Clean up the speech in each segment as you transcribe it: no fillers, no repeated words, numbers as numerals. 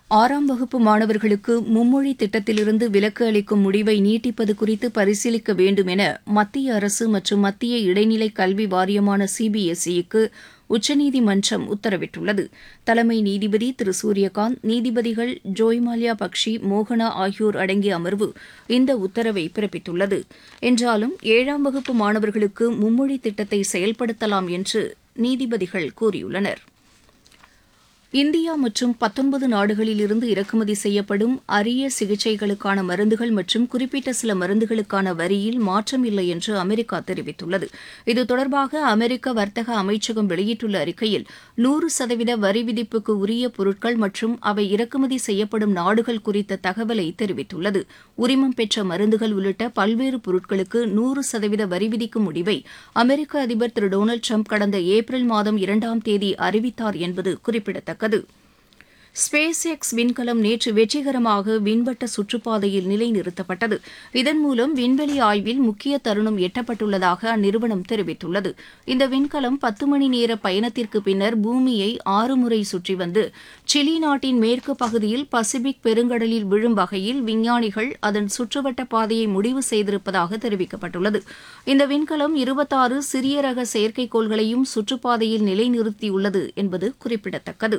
6ஆம் வகுப்பு மாணவர்களுக்கு மும்மொழி திட்டத்திலிருந்து விலக்கு அளிக்கும் முடிவை நீட்டிப்பது குறித்து பரிசீலிக்க வேண்டும் என மத்திய அரசு மற்றும் மத்திய இடைநிலை கல்வி வாரியமான சிபிஎஸ்இ-க்கு உச்சநீதிமன்றம் உத்தரவிட்டுள்ளது. தலைமை நீதிபதி திரு சூரியகாந்த், நீதிபதிகள் ஜோய்மால்யா பக்ஷி, மோகனா ஆகியோர் அடங்கிய அமர்வு இந்த உத்தரவை பிறப்பித்துள்ளது. என்றாலும் 7ஆம் வகுப்பு மாணவர்களுக்கு மும்மொழி திட்டத்தை செயல்படுத்தலாம் என்று நீதிபதிகள் கூறியுள்ளனர். இந்தியா மற்றும் 19 நாடுகளிலிருந்து இறக்குமதி செய்யப்படும் அரிய சிகிச்சைகளுக்கான மருந்துகள் மற்றும் குறிப்பிட்ட சில மருந்துகளுக்கான வரியில் மாற்றம் இல்லை என்று அமெரிக்கா தெரிவித்துள்ளது. இது தொடர்பாக அமெரிக்க வர்த்தக அமைச்சகம் வெளியிட்டுள்ள அறிக்கையில் 100% வரி விதிப்புக்கு உரிய பொருட்கள் மற்றும் அவை இறக்குமதி செய்யப்படும் நாடுகள் குறித்த தகவலை தெரிவித்துள்ளது. உரிமம் பெற்ற மருந்துகள் உள்ளிட்ட பல்வேறு பொருட்களுக்கு 100% வரி விதிக்கும் முடிவை அமெரிக்க அதிபர் திரு டொனால்டு ட்ரம்ப் கடந்த ஏப்ரல் மாதம் 2ஆம் தேதி அறிவித்தார் என்பது குறிப்பிடத்தக்கது. ஸ்பேஸ் எக்ஸ் விண்கலம் நேற்று வெற்றிகரமாக விண்வட்ட சுற்றுப்பாதையில் நிலைநிறுத்தப்பட்டது. இதன் மூலம் விண்வெளி ஆய்வில் முக்கிய தருணம் எட்டப்பட்டுள்ளதாக அந்நிறுவனம் தெரிவித்துள்ளது. இந்த விண்கலம் 10 மணி நேர பயணத்திற்கு பின்னர் பூமியை 6 முறை சுற்றி வந்து சிலி நாட்டின் மேற்கு பகுதியில் பசிபிக் பெருங்கடலில் விழும் வகையில் விஞ்ஞானிகள் அதன் சுற்றுவட்ட பாதையை முடிவு செய்திருப்பதாக தெரிவிக்கப்பட்டுள்ளது. இந்த விண்கலம் 26 சிறிய ரக செயற்கைக்கோள்களையும் சுற்றுப்பாதையில் நிலைநிறுத்தியுள்ளது என்பது குறிப்பிடத்தக்கது.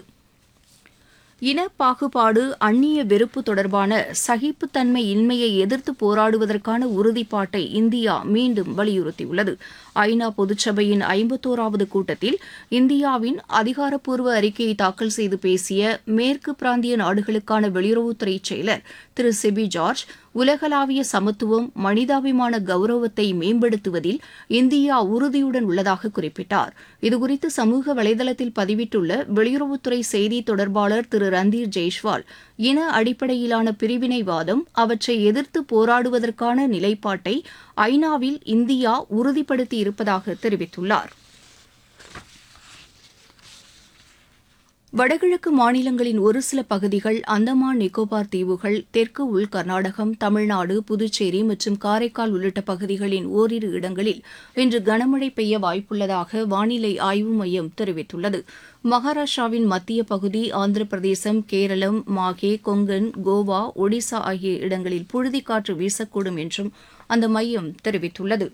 இனப்பாகுபாடு, அந்நிய வெறுப்பு தொடர்பான சகிப்புத்தன்மை இன்மையை எதிர்த்து போராடுவதற்கான உறுதிப்பாட்டை இந்தியா மீண்டும் வலியுறுத்தியுள்ளது. ஐநா பொதுச்சபையின் 51வது கூட்டத்தில் இந்தியாவின் அதிகாரப்பூர்வ அறிக்கையை தாக்கல் செய்து பேசிய மேற்கு பிராந்திய நாடுகளுக்கான வெளியுறவுத்துறை செயலர் திரு செபி ஜார்ஜ், உலகளாவிய சமத்துவம், மனிதாபிமான கௌரவத்தை மேம்படுத்துவதில் இந்தியா உறுதியுடன் உள்ளதாக குறிப்பிட்டார். இதுகுறித்து சமூக வலைதளத்தில் பதிவிட்டுள்ள வெளியுறவுத்துறை செய்தி தொடர்பாளர் திரு ரந்தீர் ஜெய்ஷ்வால், இன அடிப்படையிலான பிரிவினைவாதம், அவற்றை எதிர்த்து போராடுவதற்கான நிலைப்பாட்டை ஐநாவில் இந்தியா உறுதிப்படுத்தி இருப்பதாக தெரிவித்துள்ளார். வடகிழக்கு மாநிலங்களின் ஒரு சில பகுதிகள், அந்தமான் நிக்கோபார் தீவுகள், தெற்கு உள் கர்நாடகம், தமிழ்நாடு, புதுச்சேரி மற்றும் காரைக்கால் உள்ளிட்ட பகுதிகளின் ஓரிரு இடங்களில் இன்று கனமழை பெய்ய வாய்ப்புள்ளதாக வானிலை ஆய்வு மையம் தெரிவித்துள்ளது. மகாராஷ்டிராவின் மத்திய பகுதி, ஆந்திர பிரதேசம், கேரளம், மாஹே, கொங்கன், கோவா, ஒடிசா ஆகிய இடங்களில் புழுதிக்காற்று வீசக்கூடும் என்றும் அந்த மையம் தெரிவித்துள்ளது.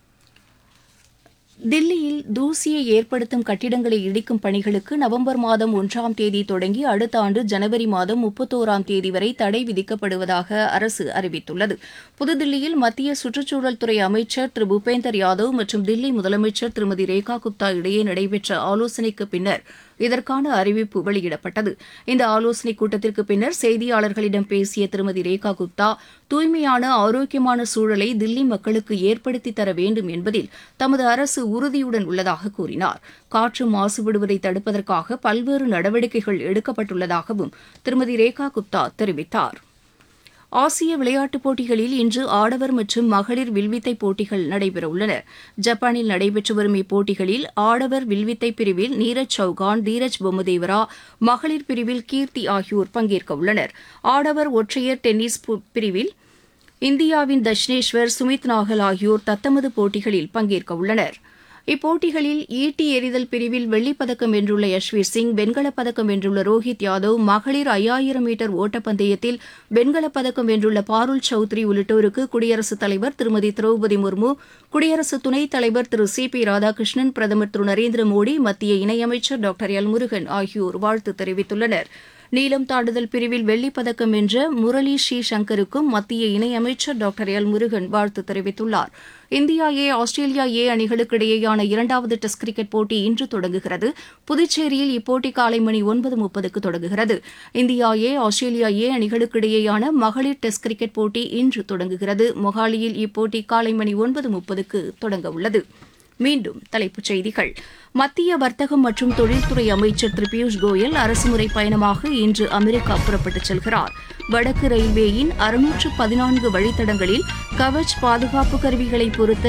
தில்லியில் தூசியை ஏற்படுத்தும் கட்டிடங்களை இடிக்கும் பணிகளுக்கு நவம்பர் மாதம் 1ஆம் தேதி தொடங்கி அடுத்த ஆண்டு ஜனவரி மாதம் 31ஆம் தேதி வரை தடை விதிக்கப்படுவதாக அரசு அறிவித்துள்ளது. புதுதில்லியில் மத்திய சுற்றுச்சூழல் துறை அமைச்சர் திரு பூபேந்தர் யாதவ் மற்றும் தில்லி முதலமைச்சர் திருமதி ரேகா குப்தா இடையே நடைபெற்ற ஆலோசனைக்கு பின்னர் இதற்கான அறிவிப்பு வெளியிடப்பட்டது. இந்த ஆலோசனைக் கூட்டத்திற்கு பின்னர் செய்தியாளர்களிடம் பேசிய திருமதி ரேகா குப்தா, தூய்மையான, ஆரோக்கியமான சூழலை தில்லி மக்களுக்கு ஏற்படுத்தி தர வேண்டும் என்பதில் தமது அரசு உறுதியுடன் உள்ளதாக கூறினார். காற்று மாசுபடுவதை தடுப்பதற்காக பல்வேறு நடவடிக்கைகள் எடுக்கப்பட்டுள்ளதாகவும் திருமதி ரேகா குப்தா தெரிவித்தார். ஆசிய விளையாட்டுப் போட்டிகளில் இன்று ஆடவர் மற்றும் மகளிர் வில்வித்தை போட்டிகள் நடைபெறவுள்ளன. ஜப்பானில் நடைபெற்று வரும் இப்போட்டிகளில் ஆடவர் வில்வித்தை பிரிவில் நீரஜ் சௌகான், தீரஜ் பொம்மதேவரா, மகளிர் பிரிவில் கீர்த்தி ஆகியோர் பங்கேற்கவுள்ளனர். ஆடவர் ஒற்றையர் டென்னிஸ் பிரிவில் இந்தியாவின் தஷ்னேஸ்வர், சுமித் நாகல் ஆகியோர் தத்தமது போட்டிகளில் பங்கேற்கவுள்ளனர். இப்போட்டிகளில் ஈட்டி எறிதல் பிரிவில் வெள்ளிப்பதக்கம் வென்றுள்ள யஷ்வீர் சிங், வெண்கலப் பதக்கம் வென்றுள்ள ரோஹித் யாதவ், மகளிர் 5000 மீட்டர் ஓட்டப்பந்தயத்தில் வெண்கலப் பதக்கம் வென்றுள்ள பாருல் சௌத்ரி உள்ளிட்டோருக்கு குடியரசுத் தலைவர் திருமதி திரௌபதி முர்மு, குடியரசு துணைத் தலைவர் திரு சி.பி. ராதாகிருஷ்ணன், பிரதமர் திரு நரேந்திர மோடி, மத்திய இணையமைச்சர் டாக்டர் எல். முருகன் ஆகியோர் வாழ்த்து தெரிவித்துள்ளனர். நீளம் தாண்டுதல் பிரிவில் வெள்ளிப் பதக்கம் வென்ற முரளி ஸ்ரீசங்கருக்கும் மத்திய இணையமைச்சர் டாக்டர் எல். முருகன் வாழ்த்து தெரிவித்துள்ளார். இந்தியா ஏ, ஆஸ்திரேலியா ஏ அணிகளுக்கு இடையேயான 2வது டெஸ்ட் கிரிக்கெட் போட்டி இன்று தொடங்குகிறது. புதுச்சேரியில் இப்போட்டி காலை மணி 9:30க்கு தொடங்குகிறது. இந்தியா ஏ, ஆஸ்திரேலியா ஏ அணிகளுக்கு இடையேயான மகளிர் டெஸ்ட் கிரிக்கெட் போட்டி இன்று தொடங்குகிறது. மொஹாலியில் இப்போட்டி காலை மணி 9:30க்கு தொடங்கவுள்ளது. மீண்டும் தலைப்புச் செய்திகள். மத்திய வர்த்தகம் மற்றும் தொழில்துறை அமைச்சர் திரு பியூஷ் கோயல் அரசுமுறை பயணமாக இன்று அமெரிக்கா புறப்பட்டுச் செல்கிறார். வடக்கு ரயில்வேயின் 614 வழித்தடங்களில் கவச் பாதுகாப்பு கருவிகளை பொருத்த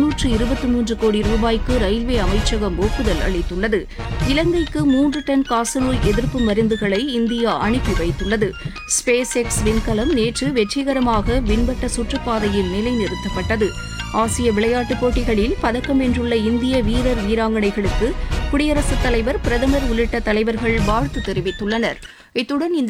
223 கோடி ரூபாய்க்கு ரயில்வே அமைச்சகம் ஒப்புதல் அளித்துள்ளது. இலங்கைக்கு 3 டன் காசநோய் எதிர்ப்பு மருந்துகளை இந்தியா அனுப்பி வைத்துள்ளது. ஸ்பேஸ் எக்ஸ் விண்கலம் நேற்று வெற்றிகரமாக விண்வட்ட சுற்றுப்பாதையில் நிலைநிறுத்தப்பட்டது. ஆசிய விளையாட்டுப் போட்டிகளில் பதக்கம் வென்றுள்ள இந்திய வீரர் வீராங்கனைகளுக்கு குடியரசுத் தலைவர், பிரதமர் உள்ளிட்ட தலைவர்கள் வாழ்த்து தெரிவித்துள்ளனர். இத்துடன் இந்த